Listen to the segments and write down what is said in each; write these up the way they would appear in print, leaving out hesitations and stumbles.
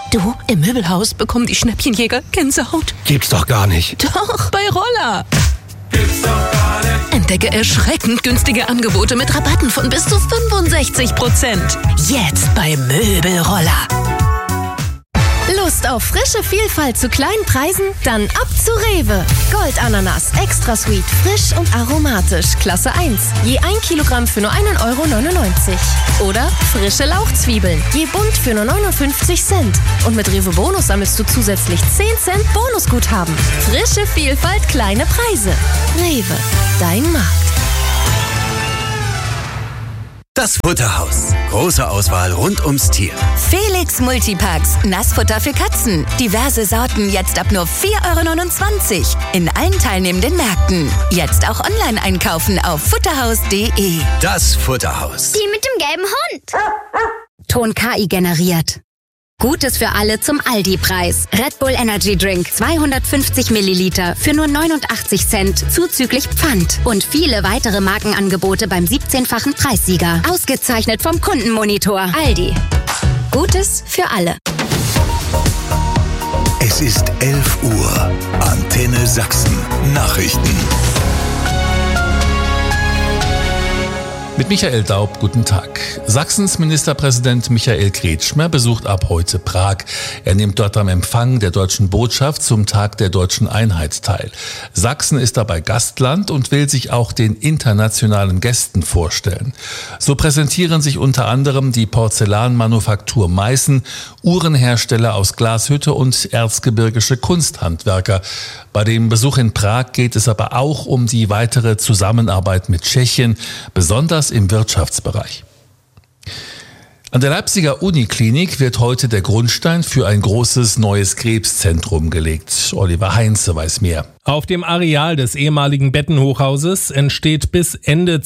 Du, im Möbelhaus bekommen die Schnäppchenjäger Gänsehaut. Gibt's doch gar nicht. Doch, bei Roller. Gibt's doch gar nicht. Entdecke erschreckend günstige Angebote mit Rabatten von bis zu 65%. Jetzt bei Möbelroller. Lust auf frische Vielfalt zu kleinen Preisen? Dann ab zu Rewe. Goldananas, extra sweet, frisch und aromatisch, Klasse 1. Je 1 Kilogramm für nur 1,99 €. Oder frische Lauchzwiebeln, je bunt für nur 59 Cent. Und mit Rewe Bonus sammelst du zusätzlich 10 Cent Bonusguthaben. Frische Vielfalt, kleine Preise. Rewe, dein Markt. Das Futterhaus. Große Auswahl rund ums Tier. Felix Multipacks. Nassfutter für Katzen. Diverse Sorten jetzt ab nur 4,29 € in allen teilnehmenden Märkten. Jetzt auch online einkaufen auf futterhaus.de. Das Futterhaus. Die mit dem gelben Hund. Ton KI generiert. Gutes für alle zum Aldi-Preis. Red Bull Energy Drink 250 Milliliter für nur 89 Cent zuzüglich Pfand. Und viele weitere Markenangebote beim 17-fachen Preissieger. Ausgezeichnet vom Kundenmonitor. Aldi. Gutes für alle. Es ist 11 Uhr. Antenne Sachsen. Nachrichten. Mit Michael Daub, guten Tag. Sachsens Ministerpräsident Michael Kretschmer besucht ab heute Prag. Er nimmt dort am Empfang der deutschen Botschaft zum Tag der deutschen Einheit teil. Sachsen ist dabei Gastland und will sich auch den internationalen Gästen vorstellen. So präsentieren sich unter anderem die Porzellanmanufaktur Meißen, Uhrenhersteller aus Glashütte und erzgebirgische Kunsthandwerker. Bei dem Besuch in Prag geht es aber auch um die weitere Zusammenarbeit mit Tschechien, besonders im Wirtschaftsbereich. An der Leipziger Uniklinik wird heute der Grundstein für ein großes neues Krebszentrum gelegt. Oliver Heinze weiß mehr. Auf dem Areal des ehemaligen Bettenhochhauses entsteht bis Ende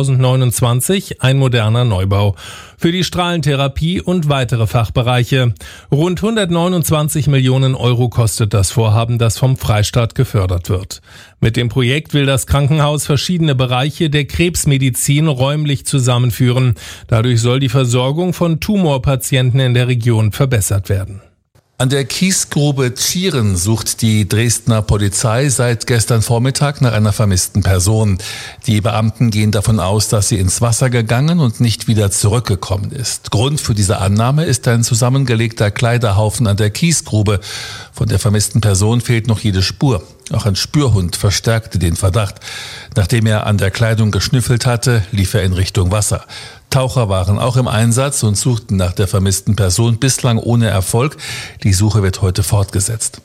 2029 ein moderner Neubau für die Strahlentherapie und weitere Fachbereiche. Rund 129 Millionen € kostet das Vorhaben, das vom Freistaat gefördert wird. Mit dem Projekt will das Krankenhaus verschiedene Bereiche der Krebsmedizin räumlich zusammenführen. Dadurch soll die Versorgung von Tumorpatienten in der Region verbessert werden. An der Kiesgrube Tschirn sucht die Dresdner Polizei seit gestern Vormittag nach einer vermissten Person. Die Beamten gehen davon aus, dass sie ins Wasser gegangen und nicht wieder zurückgekommen ist. Grund für diese Annahme ist ein zusammengelegter Kleiderhaufen an der Kiesgrube. Von der vermissten Person fehlt noch jede Spur. Auch ein Spürhund verstärkte den Verdacht. Nachdem er an der Kleidung geschnüffelt hatte, lief er in Richtung Wasser. Taucher waren auch im Einsatz und suchten nach der vermissten Person, bislang ohne Erfolg. Die Suche wird heute fortgesetzt.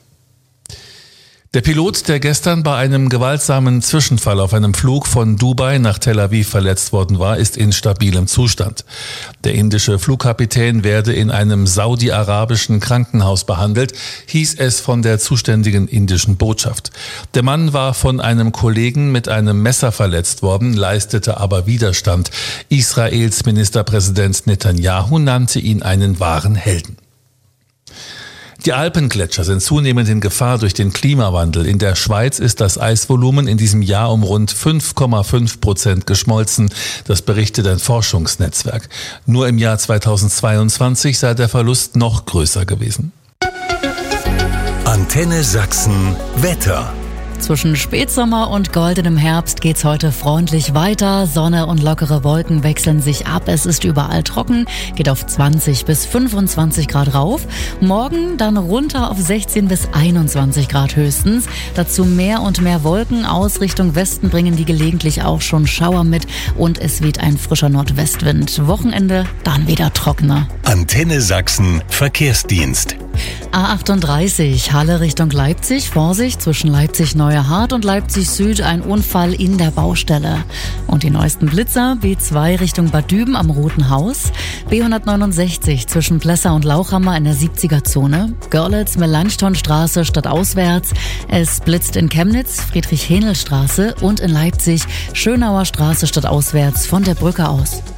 Der Pilot, der gestern bei einem gewaltsamen Zwischenfall auf einem Flug von Dubai nach Tel Aviv verletzt worden war, ist in stabilem Zustand. Der indische Flugkapitän werde in einem saudi-arabischen Krankenhaus behandelt, hieß es von der zuständigen indischen Botschaft. Der Mann war von einem Kollegen mit einem Messer verletzt worden, leistete aber Widerstand. Israels Ministerpräsident Netanyahu nannte ihn einen wahren Helden. Die Alpengletscher sind zunehmend in Gefahr durch den Klimawandel. In der Schweiz ist das Eisvolumen in diesem Jahr um rund 5,5% geschmolzen. Das berichtet ein Forschungsnetzwerk. Nur im Jahr 2022 sei der Verlust noch größer gewesen. Antenne Sachsen Wetter. Zwischen Spätsommer und goldenem Herbst geht's heute freundlich weiter. Sonne und lockere Wolken wechseln sich ab. Es ist überall trocken, geht auf 20 bis 25 Grad rauf. Morgen dann runter auf 16 bis 21 Grad höchstens. Dazu mehr und mehr Wolken. Aus Richtung Westen bringen die gelegentlich auch schon Schauer mit. Und es weht ein frischer Nordwestwind. Wochenende dann wieder trockener. Antenne Sachsen Verkehrsdienst. A38 Halle Richtung Leipzig. Vorsicht, zwischen Leipzig-Neuerhardt und Leipzig Süd ein Unfall in der Baustelle. Und die neuesten Blitzer: B2 Richtung Bad Düben am Roten Haus, B169 zwischen Plessa und Lauchhammer in der 70er-Zone, Görlitz-Melanchthon-Straße stadtauswärts. Es blitzt in Chemnitz, Friedrich-Hähnel-Straße und in Leipzig Schönauer Straße stadtauswärts von der Brücke aus.